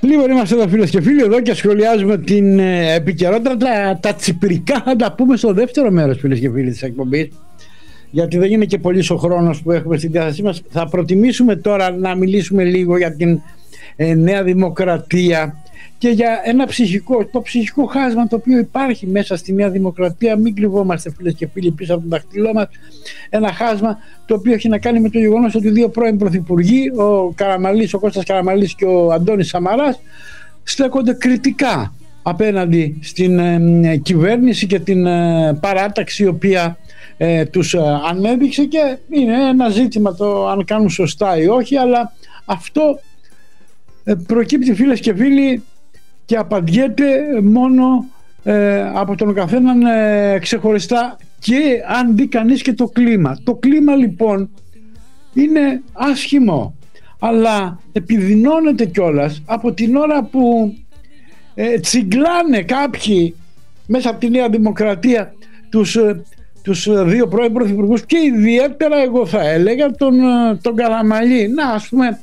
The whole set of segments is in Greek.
Λοιπόν, είμαστε εδώ φίλες και φίλοι εδώ και σχολιάζουμε την επικαιρότητα. Τα τσιπρικά θα τα πούμε στο δεύτερο μέρος, φίλες και φίλοι, της εκπομπής, γιατί δεν είναι και πολύς ο χρόνος που έχουμε στη διάθεσή μας. Θα προτιμήσουμε τώρα να μιλήσουμε λίγο για την Νέα Δημοκρατία και για ένα το ψυχικό χάσμα το οποίο υπάρχει μέσα στη Νέα Δημοκρατία. Μην κρυβόμαστε, φίλες και φίλοι, πίσω από τον δαχτυλό μας. Ένα χάσμα το οποίο έχει να κάνει με το γεγονός ότι δύο πρώην πρωθυπουργοί, ο Κώστας Καραμανλής και ο Αντώνης Σαμαράς, στέκονται κριτικά απέναντι στην κυβέρνηση και την παράταξη η οποία τους ανέδειξε, και είναι ένα ζήτημα το αν κάνουν σωστά ή όχι, αλλά αυτό προκύπτει, φίλες και φίλοι, και απαντιέται μόνο από τον καθέναν ξεχωριστά, και αν δει κανείς και το κλίμα. Το κλίμα λοιπόν είναι άσχημο, αλλά επιδεινώνεται κιόλας από την ώρα που τσιγκλάνε κάποιοι μέσα από τη Νέα Δημοκρατία τους δύο πρώην πρωθυπουργούς, και ιδιαίτερα εγώ θα έλεγα τον Καραμανλή. Να, ας πούμε,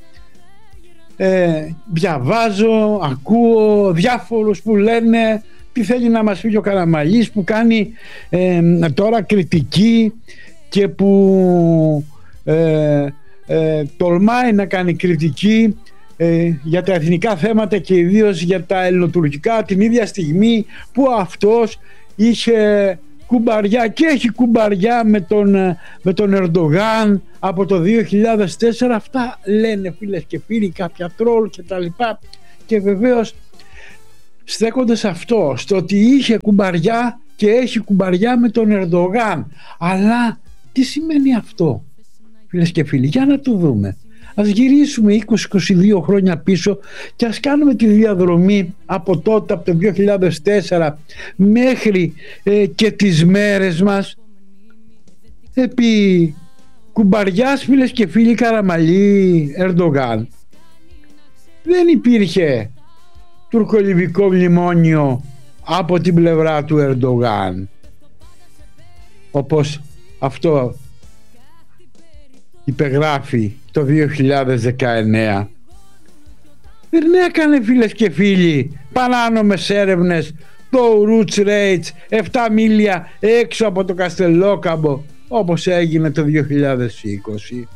διαβάζω, ακούω διάφορους που λένε τι θέλει να μας πει ο Καραμανλής, που κάνει τώρα κριτική και που τολμάει να κάνει κριτική για τα εθνικά θέματα και ιδίως για τα ελληνοτουρκικά, την ίδια στιγμή που αυτός είχε κουμπαριά και έχει κουμπαριά με τον Ερντογάν από το 2004. Αυτά λένε, φίλες και φίλοι, κάποια τρόλ και τα λοιπά, και βεβαίως στέκονται σε αυτό, στο ότι είχε κουμπαριά και έχει κουμπαριά με τον Ερντογάν. Αλλά τι σημαίνει αυτό, φίλες και φίλοι? Για να το δούμε. Ας γυρίσουμε 20-22 χρόνια πίσω και ας κάνουμε τη διαδρομή από τότε, από το 2004 μέχρι και τις μέρες μας, επί κουμπαριάς, φίλες και φίλοι, Καραμανλή Ερντογάν. Δεν υπήρχε τουρκολιβικό μνημόνιο από την πλευρά του Ερντογάν, όπως αυτό υπεγράφει το 2019. Δεν έκανε, φίλες και φίλοι, παράνομες έρευνες, το Roots Rates 7 μίλια έξω από το Καστελόκαμπο, όπως έγινε το 2020.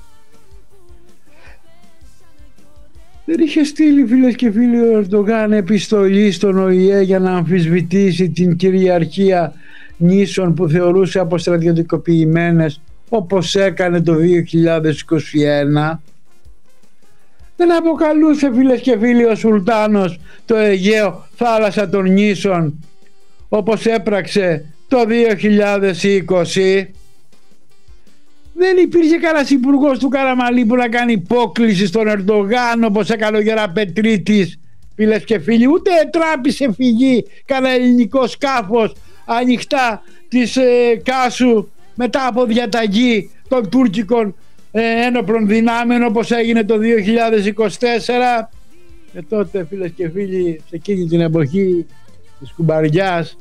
Δεν είχε στείλει, φίλες και φίλοι, ο Ερντογάν επιστολή στον ΟΗΕ για να αμφισβητήσει την κυριαρχία νήσων που θεωρούσε αποστρατιωτικοποιημένες, όπως έκανε το 2021. Δεν αποκαλούσε, φίλες και φίλοι, ο Σουλτάνος το Αιγαίο θάλασσα των νήσων, όπως έπραξε το 2020. Δεν υπήρχε κανένας υπουργός του Καραμανλή που να κάνει υπόκληση στον Ερντογάν, όπως έκανε ο Γεραπετρίτης, φίλες και φίλοι. Ούτε τράπησε φυγή κανένα ελληνικό σκάφος ανοιχτά της Κάσου μετά από διαταγή των τουρκικών ένοπλων δυνάμεων, όπως έγινε το 2024. Και τότε, φίλες και φίλοι, σε εκείνη την εποχή της κουμπαριάς,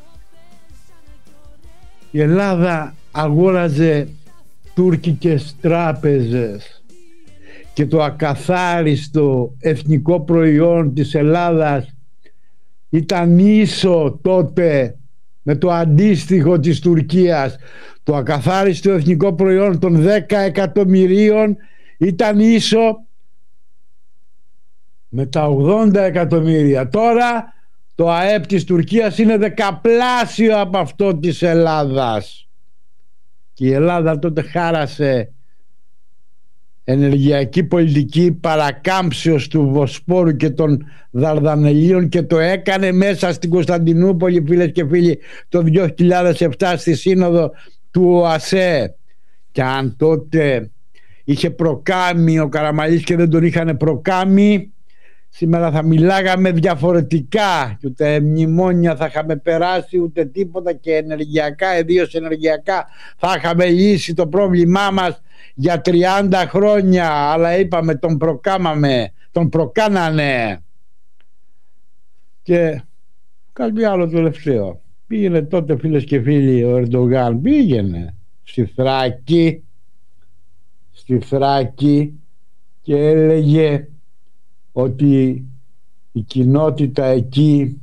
η Ελλάδα αγόραζε τουρκικές τράπεζες και το ακαθάριστο εθνικό προϊόν της Ελλάδας ήταν ίσο τότε με το αντίστοιχο της Τουρκίας. Το ακαθάριστο εθνικό προϊόν των 10 εκατομμυρίων ήταν ίσο με τα 80 εκατομμύρια. Τώρα το ΑΕΠ της Τουρκίας είναι δεκαπλάσιο από αυτό της Ελλάδας. Και η Ελλάδα τότε χάρασε ενεργειακή πολιτική παρακάμψεως του Βοσπόρου και των Δαρδανελίων, και το έκανε μέσα στην Κωνσταντινούπολη, φίλες και φίλοι, το 2007 στη σύνοδο του ΟΑΣΕ. Και αν τότε είχε προκάμει ο Καραμανλής και δεν τον είχαν προκάμει, σήμερα θα μιλάγαμε διαφορετικά, και ούτε μνημόνια θα είχαμε περάσει ούτε τίποτα, και ενεργειακά, ιδίως ενεργειακά, θα είχαμε λύσει το πρόβλημά μας για 30 χρόνια. Αλλά είπαμε, τον προκάνανε. Και κάτι άλλο τελευταίο. Πήγαινε τότε, φίλες και φίλοι, ο Ερντογάν πήγαινε στη Θράκη και έλεγε ότι η κοινότητα εκεί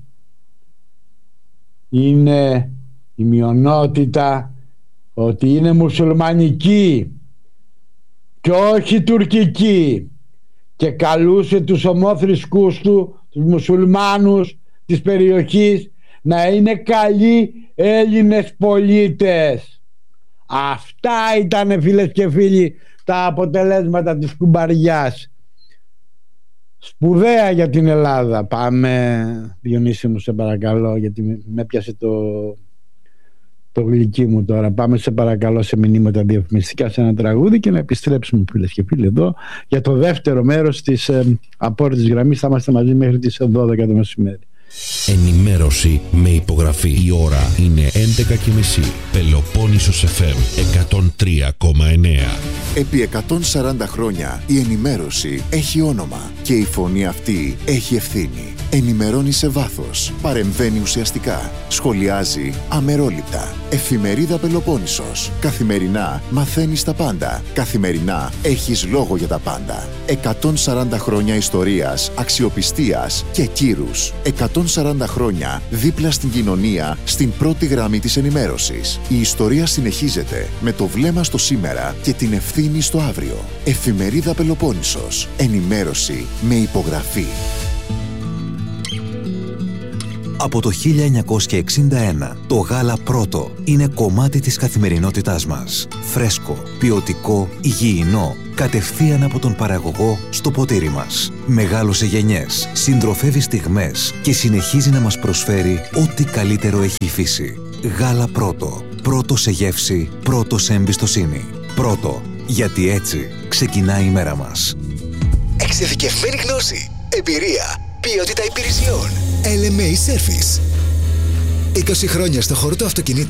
είναι η μειονότητα, ότι είναι μουσουλμανική και όχι τουρκική, και καλούσε τους ομόθρησκούς του, τους μουσουλμάνους της περιοχής, να είναι καλοί Έλληνες πολίτες. Αυτά ήταν, φίλες και φίλοι, τα αποτελέσματα της κουμπαριάς. Σπουδαία για την Ελλάδα. Πάμε, Διονύση μου, σε παρακαλώ, γιατί με πιάσε το γλυκί μου τώρα. Πάμε, σε παρακαλώ, σε μηνύματα διαφημιστικά, σε ένα τραγούδι, και να επιστρέψουμε, φίλες και φίλοι, εδώ για το δεύτερο μέρος της απόρριτης γραμμής. Θα είμαστε μαζί μέχρι τις 12 το μεσημέρι. Ενημέρωση με υπογραφή. Η ώρα είναι 11:30. Πελοπόννησος FM 103,9. Επί 140 χρόνια η ενημέρωση έχει όνομα και η φωνή αυτή έχει ευθύνη. Ενημερώνει σε βάθος, παρεμβαίνει ουσιαστικά, σχολιάζει αμερόληπτα. Εφημερίδα Πελοπόννησος. Καθημερινά μαθαίνεις τα πάντα. Καθημερινά έχεις λόγο για τα πάντα. 140 χρόνια ιστορίας, αξιοπιστίας και κύρους. 140 χρόνια δίπλα στην κοινωνία, στην πρώτη γραμμή της ενημέρωσης. Η ιστορία συνεχίζεται με το βλέμμα στο σήμερα και την ευθύνη στο αύριο. Εφημερίδα Πελοπόννησος. Ενημέρωση με υπογραφή. Από το 1961, το γάλα Πρώτο είναι κομμάτι της καθημερινότητάς μας. Φρέσκο, ποιοτικό, υγιεινό, κατευθείαν από τον παραγωγό στο ποτήρι μας. Μεγάλωσε γενιές, συντροφεύει στιγμές και συνεχίζει να μας προσφέρει ό,τι καλύτερο έχει η φύση. Γάλα Πρώτο. Πρώτο σε γεύση, πρώτο σε εμπιστοσύνη. Πρώτο, γιατί έτσι ξεκινάει η μέρα μας. Εξειδικευμένη γνώση, εμπειρία, ποιότητα υπηρεσιών. LMA Service. 20 χρόνια στο χώρο του αυτοκινήτου.